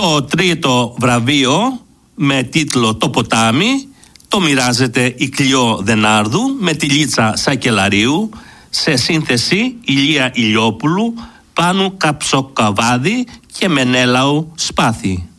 Το τρίτο βραβείο με τίτλο «Το ποτάμι» το μοιράζεται η Κλειό Δενάρδου με τη Λίτσα Σακελαρίου σε σύνθεση Ηλία Ηλιόπουλου, Πάνου Καψοκαβάδη και Μενέλαου Σπάθη.